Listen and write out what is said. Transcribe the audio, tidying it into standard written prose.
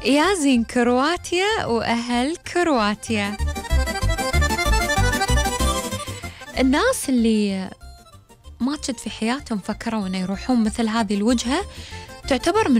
يا زين كرواتيا وأهل كرواتيا. الناس اللي ما تشد في حياتهم فكروا أن يروحون مثل هذه الوجهة تعتبر من